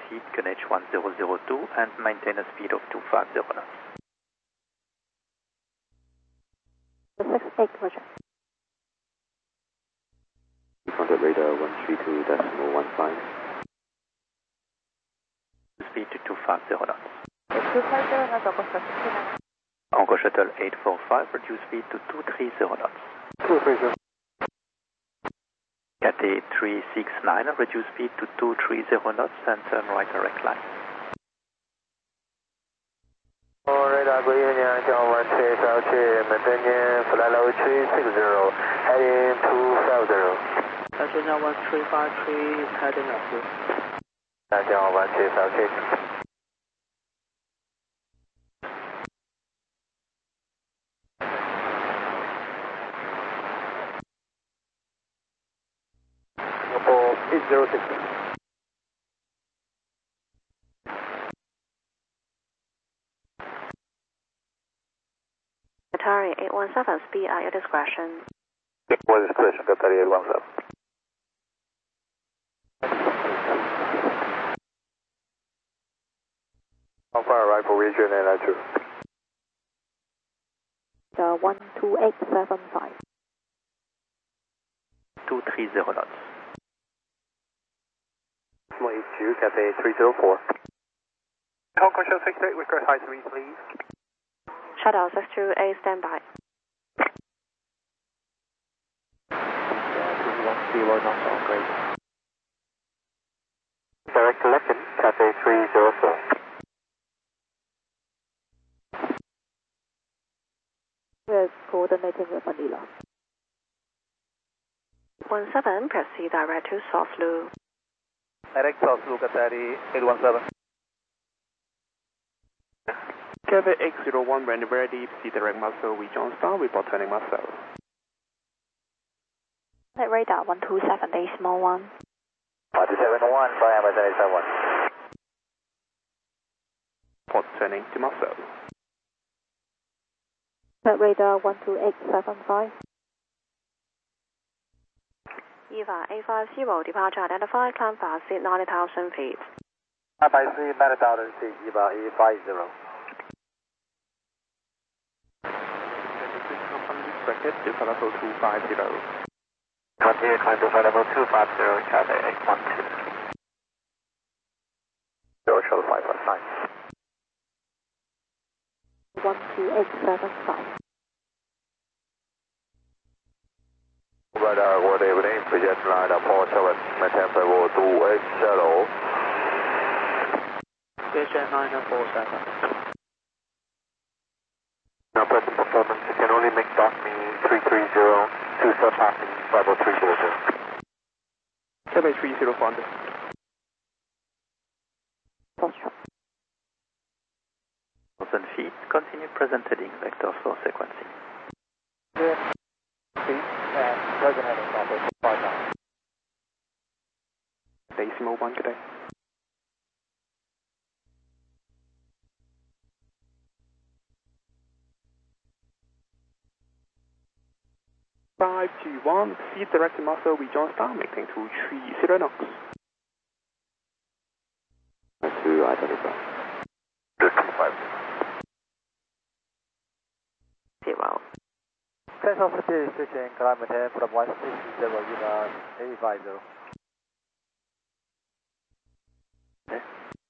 feet, QNH 1002, and maintain a speed of 250 knots. 68, Roger. Contact radar 132.15. Speed to 250 knots. 250 knots, Onco Shuttle 29. Onco Shuttle 845, reduce speed to 230 knots. 230. Cathay 369, reduce speed to 230 knots and turn right direct line. Radar, good evening, John 1352, maintaining flight level 360, heading 250. John 1353 is heading up. John 1352. Singapore 8060. Qatari 817, speed at your discretion. What discretion, Qatari 817. How far arrival region and altitude? 12875. 230 knots. Small 82, Cathay 304. Hong Kong Shuttle 68, request high speed, please. Shuttle 628, standby. 210 knots on grade. Direct collection, Cathay 304. We're coordinating with Manila. 17, proceed direct to Soslu. Direct Soslu, Qatari 817. Cathay X01, landing very deep, see direct muscle, we John Star, report turning muscle. Net radar 1278, small 1. 1271, diameter 771. Report turning to muscle. Net radar 12875. EVA 850, departure identified, climb fast, seat 90,000 feet. 900 90,000 feet, EVA 850. Expected to flight level 250. Continue climb to flight level 250, Cathay 812. Zero shuttle 559. 12875. Radar, good evening, project line 47, maintain flight level 28 shuttle. Station 947. Now present performance, you can only make dock me 330 to surpassing level 340. Cathay 304. Foxtrot. 1,000 feet, continue present heading, vector slow sequencing. Present heading, office 59. Decimal 1 today. Five, two, one. See direct muscle, we John Star, maintain 230 knots. To identify. 55. 0. Central City switching, climb maintain from 160, unit 850. Okay.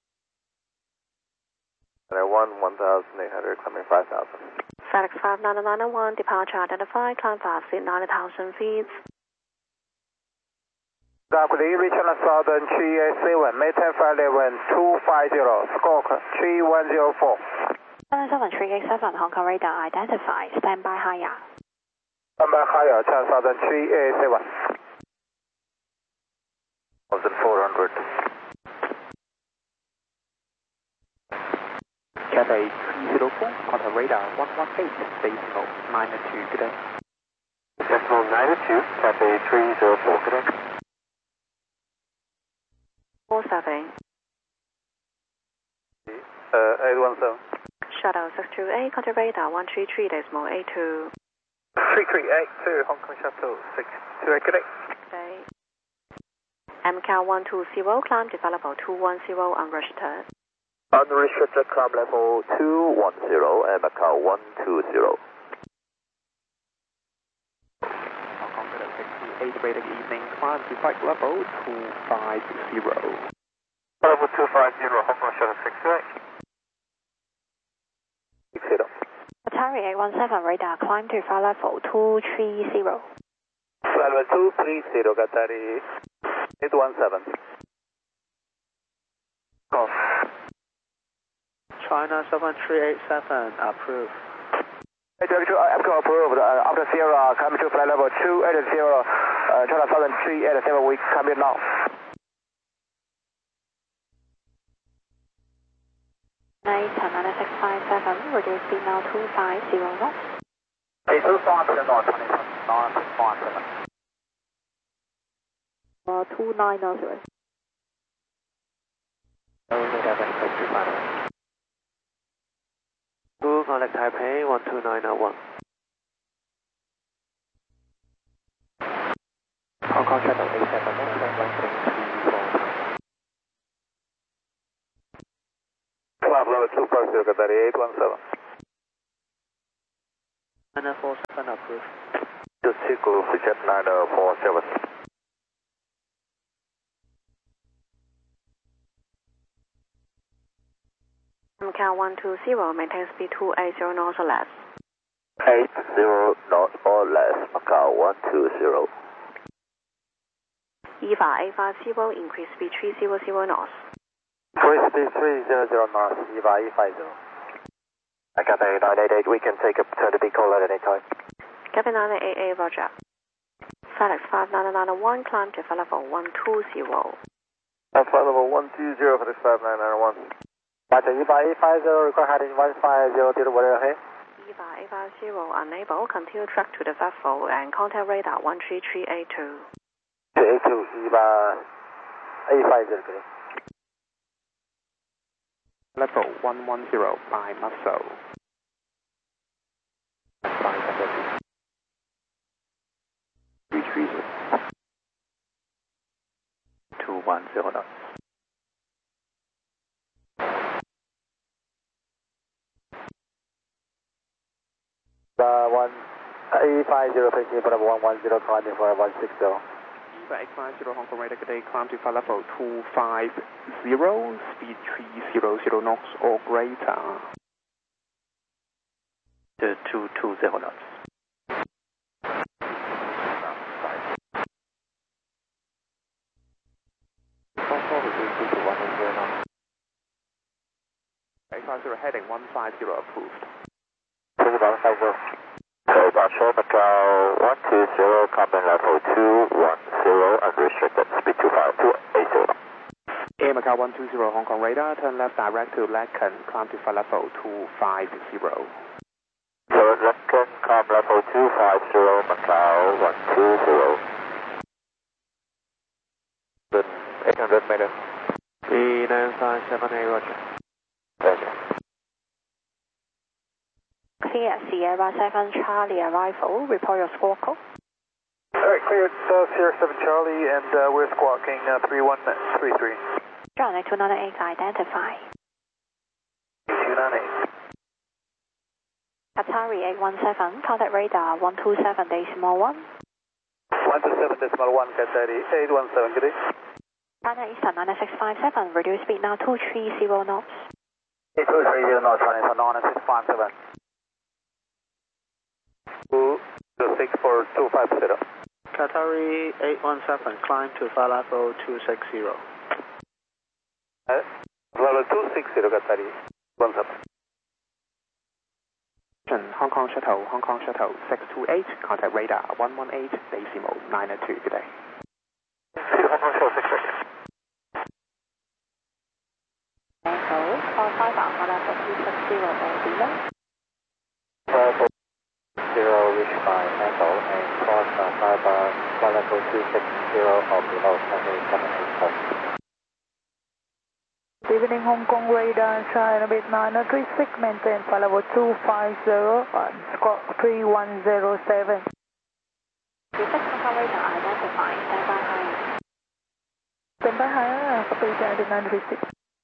1,800, climbing 5,000. FedEx 59901, departure identified, climb fast, seat 90,000 feet. Good regional Southern 387, maintain flight level 250, squawk 3104. 77387, Hong Kong radar identified, standby higher. Standby higher, Southern 387. 1,400. Cathay 304, contact radar 118, decimal 92, good day. Decimal 92, Cathay 304, good day. 47. 817. Shuttle 628, contact radar 133, decimal 82. 3382, Hong Kong Shuttle 628, good day. Okay. MCAL 120, climb to flight level 210, unregistered. Unrestricted, climb level 210 and Macau 120. Hong Kong Shadow 628, rated evening, climb to flight level 250. Level 250, Hong Kong Shadow 628. 60. Atari 817, radar, climb to flight level 230. Flight level 230, Qatari 817. Golf. China 7387, approved. Director, EPCO approved. After Sierra, coming to flight level 280, China Southern 387, we come in now. Nice, 99657, reduce speed now 250 knots. 250 knots, 957. 2903. Blue, contact Taipei 12901. Hong Kong Shadow 871, Flight level 250, Qatari 817. 947, approved. To Chico, Jet 947. MCAL 120, maintain speed 280 knots or less. 80 knots or less, Macau 120. EVA 850, increase speed 300 knots. Free speed 300 knots, EVA 850. I got a 988, we can take a turn to decoll at any time. Captain 988, roger. FedEx 59991, climb to flight level 120. Flight level 120 for this 59991. Roger, EVA 850, require heading 150 to whatever ahead. EVA 850, unable, continue track to the vessel and contact radar 13382. 382, EVA 850, please. level 110 by muscle. 210 knots. One 850, taking for 110, climbing for 160. EVA 850, Hong Kong radar, good day, climb to flight level 250, speed 300 knots or greater. 220 knots. Hong Kong reduced to 110 knots. 850 heading 150 approved. 150. Show Macau 120, coming level 210, unrestricted, speed 280. Air Macau 120, Hong Kong radar, turn left direct to Lacan, climb to flight level 250. So Lacan, climb level 250, Macau 120. 800 meters. 39578, roger. Thank you. Clear Sierra 7 Charlie arrival, report your squawk code. Alright, cleared Sierra 7 Charlie, and we're squawking 3133. John 298, identify. 298. Atari 817, contact radar 127.1. 127.1, Qatari 817, good day. China Eastern 99657, reduce speed now 230 knots. 230 knots, running for 99657. 226 for 250. Qatari 817, climb to flight level 260. Level 260, Qatari 17. Hong Kong Shuttle 628, contact radar 118.92, good day. Hong Kong Shuttle 628. Echo, call 5 Alpha level 260 or below. Level 0, reach by Echo, and cross flight level 260 or below, Cathay 784. Good evening, Hong Kong radar, China base 936, maintain flight level 250 and squawk 3107. Defect Hong Kong radar, identify, standby high. standby higher, copy United 936.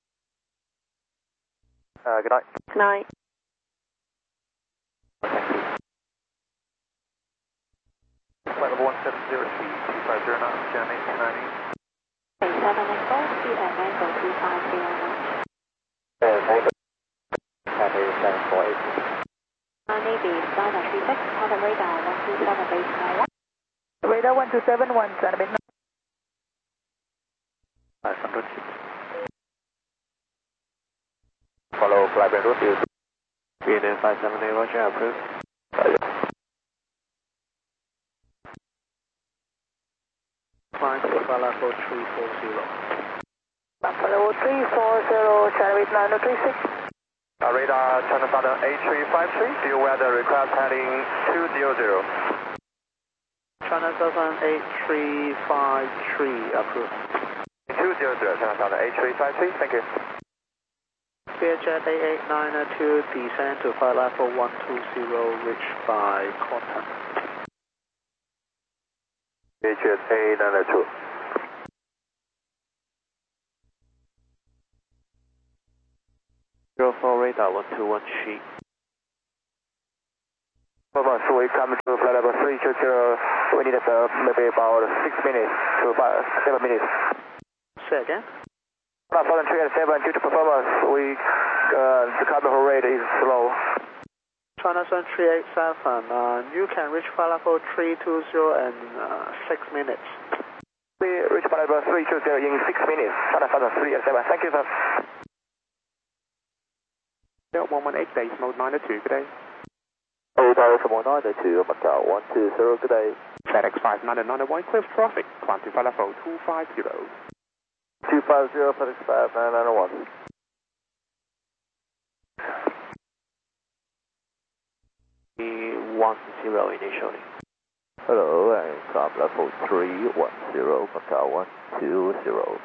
Good night. Good night. Thank you. Flight level 1703, 250 knots, Germany 298. 7 Echo, speed at angle 250 knots. Cathay 748. Navy, Skyline 36, contact radar 127 base 91. Radar 1271, stand a bit. 500 feet. Follow flight plan route. VNN 578, Roger, approved. Climb to flight level 340. Level 340, China 936. Radar China Southern 8353, view weather request heading 200. China Southern 8353, approved. 200, China Southern 8353, thank you. Vietjet A892, descend to flight level 120, reach by contact. Vietjet A892. Radar 1213. So we come to flight level 320, we need maybe about 6 minutes to 7 minutes. Say again? Southern 387, due to performance, the carbon rate is slow. China Southern 387, you can reach flight level 320 in 6 minutes. We reach flight level 320 in 6 minutes. China Southern 387, thank you, sir. 118 days, mode 902, good day. Tower 902, Macau 120, good day. FedEx 5991, clear for traffic, climb to flight level 250. 250, FedEx 5991. E10 initially. Hello, aircraft level 310, Macau 120.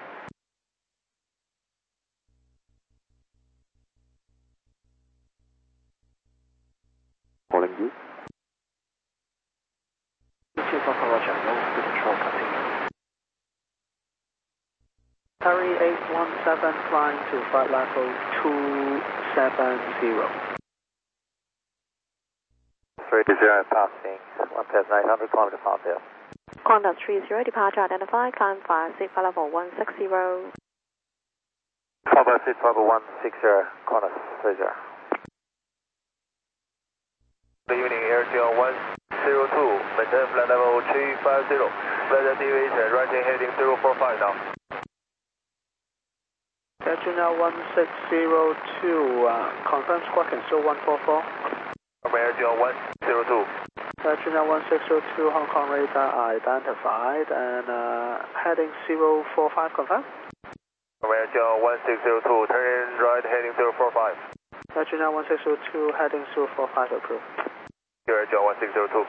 Calling you. Roger, no speed control, continue. Harry 817, climb to flight level 270. 30 passing, 1,900 km past there. Contact 30, departure identified, climb 56, flight level 160. Papa 6, Papa 160, corner 30. Good evening, Air John 102, maintain flight level 350, weather deviation, rising heading 045 now. Virginia 1602, confirm squawk and still 144. Air John 102. Virginia 1602, Hong Kong radar identified and heading 045, confirm. Air John 1602, turn right heading 045. Virginia 1602, heading 045, approved. Air John 1602.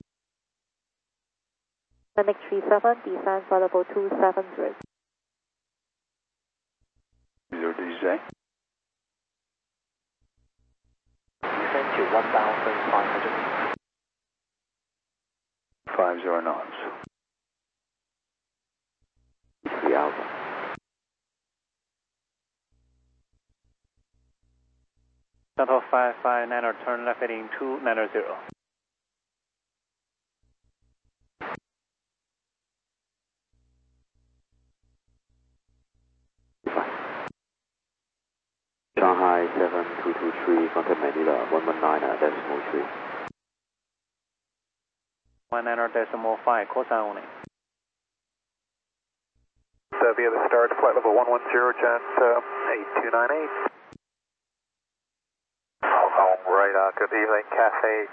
Phoenix 37, descend flight level 270. 0 DJ. Descend to 1,500. 50 knots. 3 Alpha. Shuttle 559, turn left heading 290. Shanghai 7223, contact Manila 119.3. 19.5, call sign only. Via the start, flight level 110, jet 8298. Hong Kong radar, good evening, Cathay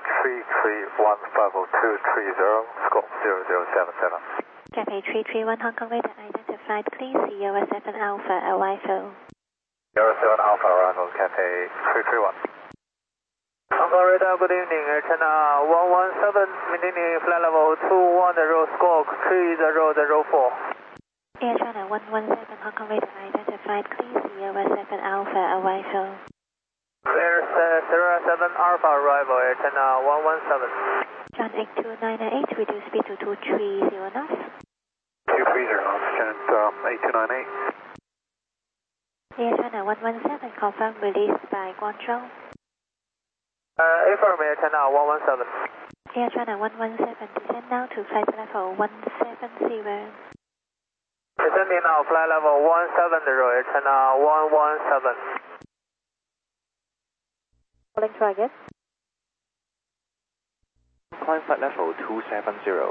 3315030, scope 0077. Cathay 331, Hong Kong radar identified, please, Sierra 7 Alpha, arrival. Sierra 7 Alpha, arrival, Cathay 331. Hong Kong radar, good evening, Air China 117, maintaining flight level 210, scope 3004. Air China 117, Hong Kong radar identified, please, Sierra 7 Alpha, arrival. Sierra 7 Alpha, arrival, Air China 117. John 8298, reduce speed to 230 knots. 230, descent 8298. Air China 117, confirm release by Guangzhou. Affirm Air China 117. Air China 117, descend now to flight level 170. Descending now, flight level 170, Air China 117. Calling target. Climb flight level 270.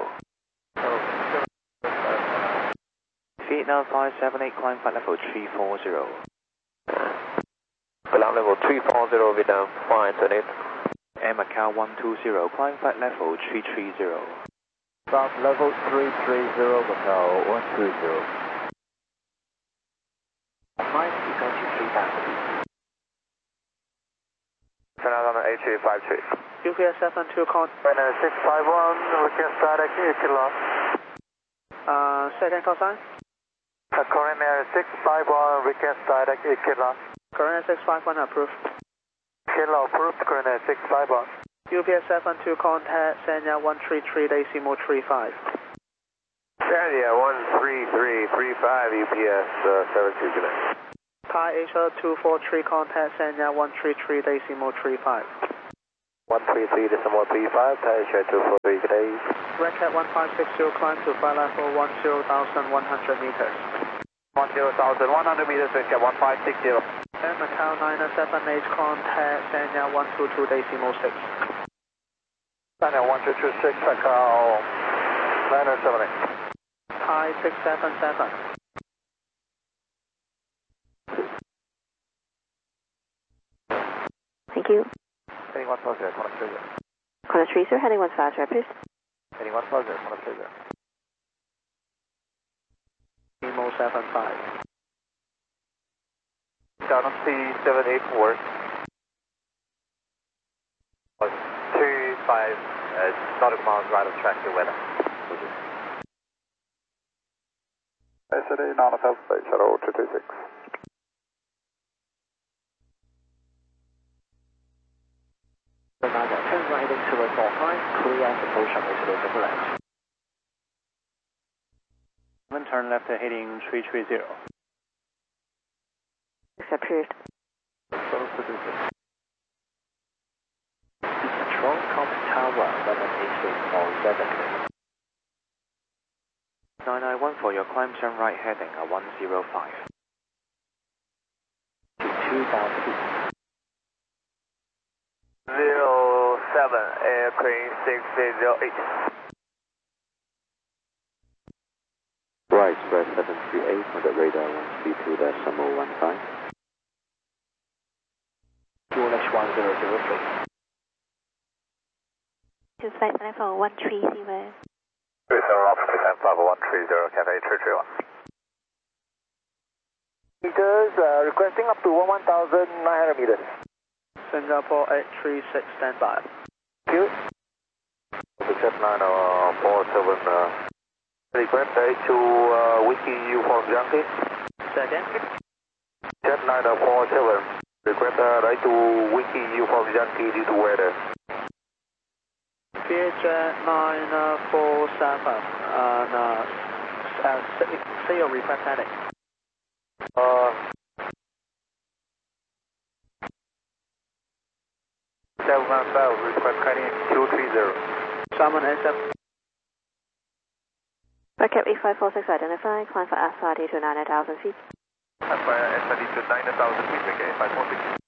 Vietnam 578, climb flight level 340. Climb level 340, Vietnam 578. Air Macau 120, climb flight level 330. South level 330, Macau 120. Climb equal to 3000. Turn out on the H353. UPS 72, con. 651, we can start at 8 kilo. Second call sign. Current air 651, we can start at 8 kilo. Current 651 approved. Kilo approved, current air 651. UPS 72, contact Sanya 133, decimal 35. Sanya 13335, UPS 72, good night. Thai Asia 243, contact Sanya 133, decimal 35. 133 decimal 35, Thai Asia 243, good day. Red Cat 1560, climb to flight level 10,100 meters. 10,100 meters, Red Cat 1560. Air Macau 978, contact Sanya 122, decimal 6. Sanya 1226, Macau 978. Thai 677. Thank you. Heading 140, corner trigger. Corner tracer, heading 15 rapid. Heading 140, corner trigger. Nemo 75. Down on C784. 25 nautical miles right of track to weather. SAD, non-offensive, Space Shuttle 226. Turn right into the fault line, clear approach on the left. Turn left heading 330. Approved. Control Comet Tower 18647. 991 for your climb, turn right heading 105. 2,000 feet. 07, aircraft 6808. Right, express 738 on the radar 132.015. QNH 1003. To flight level 130. 37 Alpha, present 5130, Cafe 331. Meters, requesting up to 1,900 meters. Singapore 836, standby. Thank you. Jet 947, request to Whiskey U4 Yankee. Second. Jet 947, request right to Whiskey U4 Yankee due to weather. Jet 947, say your request heading. 715, request heading 230. Salmon A7. Bucket E546 identify, climb for SRD to 9,000 feet. SRD to 9,000 feet, okay, 546.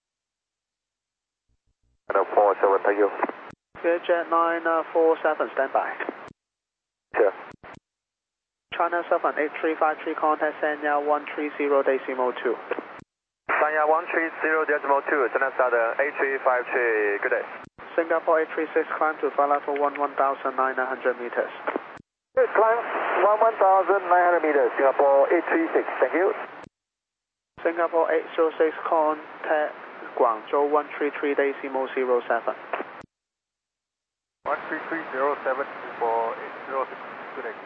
947, thank you. Jet 947, standby. Sure. China 78353, contact Sanya 130 decimal 2. Sanya 130.2, China Southern 8353, good day. Singapore 836, climb to flight level 1,900 meters. Climb 1,900 meters, Singapore 836, thank you. Singapore 806, contact Guangzhou 133 decimal 07. 13307 for 806, good day.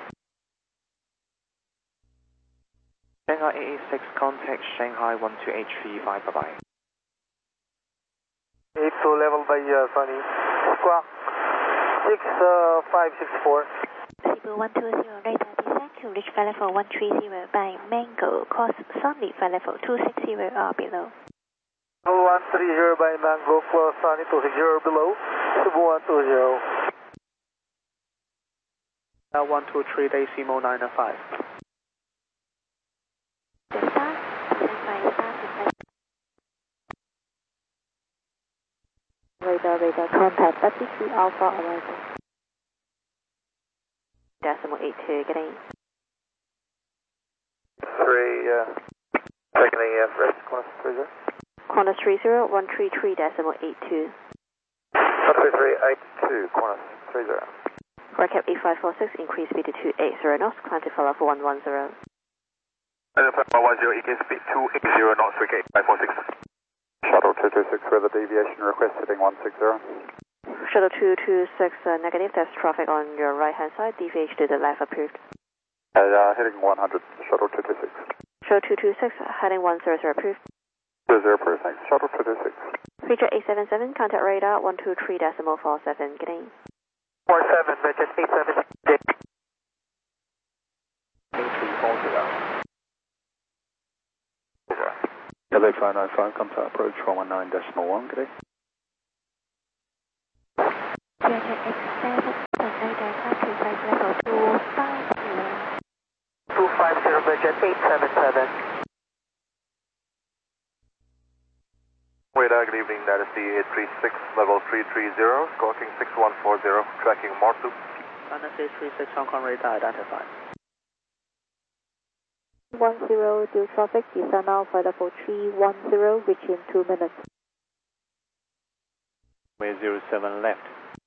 Shanghai 886, contact Shanghai 12835, bye-bye. 82 level by Sunny. Squawk 6564. Cebu 120, radar descent to to reach flight level 130 by Mango, course sunny flight level 260 or below. 130 by Mango, course sunny 260 below, 7120. 123 Decimo 905. The start, radar, contact 33 Alpha arrival. Decimal 82, getting 3, taking EF, rest, course 30. Qantas 30, 133 decimal 82. 13382, course 30. Recap 8546, increase speed to 280 knots, climb to follow for 110. Identify 10, EK speed 280 knots, recap 8546. Shuttle 226, weather deviation request heading 160. Shuttle 226, negative, there's traffic on your right hand side, deviation to the left approved. Heading 100, shuttle 226. Shuttle 226, heading 100 approved. 00 approved, thanks. Shuttle 226. Feature 877, contact radar 123 decimal 47, getting 47, Bridget 87, Dick. 595, contact approach 119 decimal 1, good day. Feature 87, radar contact level 250. 250, Bridget 877. Radar, good evening, that is the 836, level 330, squawking 6140, tracking Morsu. China 636 Hong Kong radar identified. 10, due traffic, descend now flight level 310, reach in 2 minutes. Way 07 left.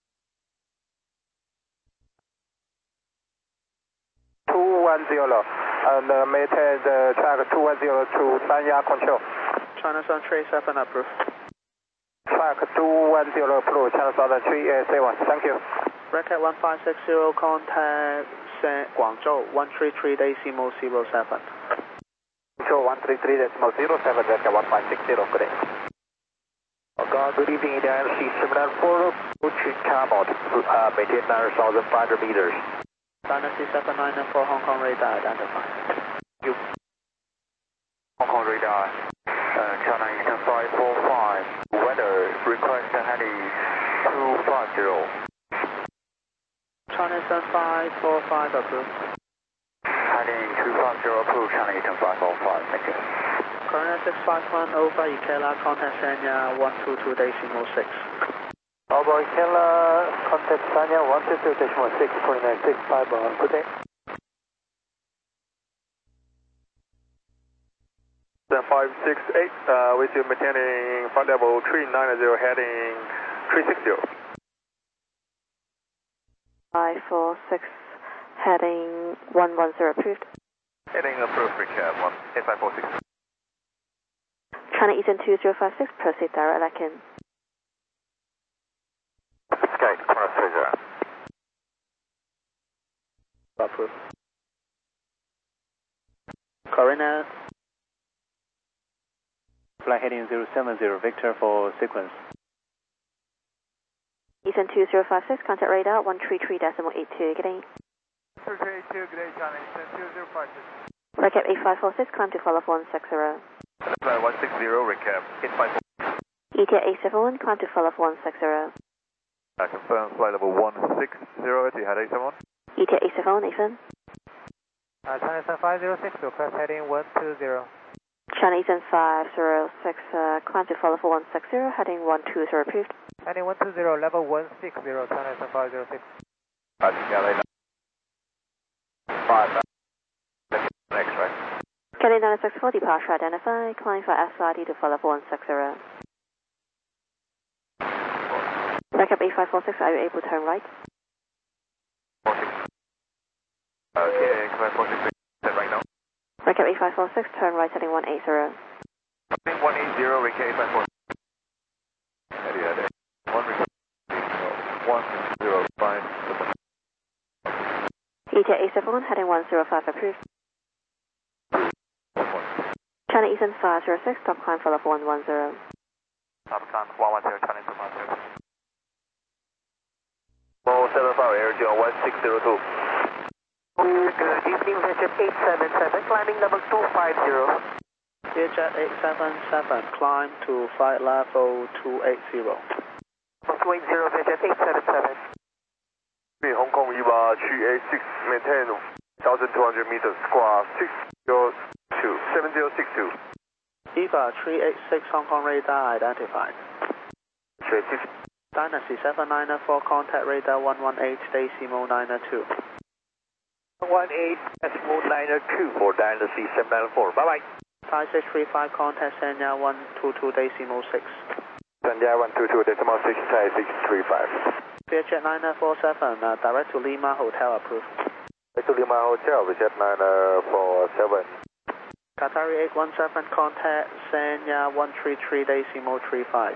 210, and maintain the track 210 to Sanya control. China Sun 37 approved. Track 210 approach, China Southern 371, thank you. Recap 1560, contact Guangzhou 133 decimal 07. Control 133 decimal 07, Recap 1560, good day. Good evening, IMC 794, approaching Camel, maintain 9,500 meters. Dynasty 7994 Hong Kong radar identified. Thank you. Hong Kong radar, China Eastern 545, weather, request heading 250. China Eastern 545 approved. Heading 250, approach China Eastern 545, thank you. Korean 651 over Ikela, contact Sanya 122 decimal 6. Over Ikela, contact Sanya 122 decimal 6, 29651, good day. 568, with you maintaining flight level 390, heading 360. 546, heading 110 approved. Heading approved, recap 18546. China Eastern 2056, proceed direct Lakin. Sky, corner 30. Approved. Korean Flight heading 070, Victor for sequence. Eastern 2056, contact radar 133 decimal 82, getting 332, good day, China Eastern 2056. Recap 8546, climb to follow 160. Flight 160, recap 854. ETA 871, climb to follow 160. Confirm flight level 160, Etihad 871. ETA 871, Ethan. China Eastern 506, request heading 120. China Eastern 506, climb to follow 160, heading 120 approved. Heading 120, level 160, China Eastern 506. Next, right? Kelly 964, departure identified, climb for SRD to follow 160. Backup 8546, are you able to turn right? 46. Okay, command 46, right now. Backup 8546, turn right heading 180. Heading 180, recap 854. Etihad 105. ETA 871, heading 105 approved. China Eastern 506, stop climb follow 110. Stop climb 110, China Eastern 506. 75 Air 1602. Good evening, 877, climbing level 250. Learjet 877, climb to flight level 280. 280, Learjet 877. Hong Kong EVA 386, maintain 1,200 meters, squawk 7062. EVA 386 Hong Kong radar identified. 386. Dynasty 794, contact radar 118, decimal 902. 18, decimal 902 for Dynasty 794. Bye-bye. 5635, contact Sanya 122, decimal 6. Sanya 122, decimal 6, Thai 635. Vietjet 9947, direct to Lima Hotel approved. Direct to Lima Hotel, Vietjet 9947. Qatari 817, contact Sanya 133, decimal 35.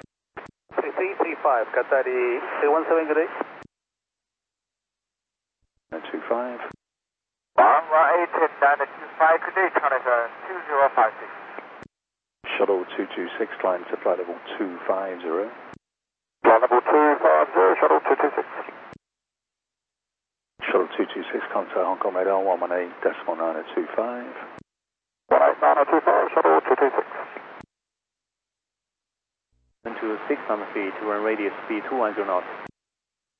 3335, Qatari 817, good day. 25. 118, 925, good day, Canada 2056. Shuttle 226, climb to flight level 250. Flight level 250, shuttle 226. Shuttle 226, contact Hong Kong radar 118, decimal 9025. 18925, shuttle 226. 726 on the feet, to run radius speed 210 knots.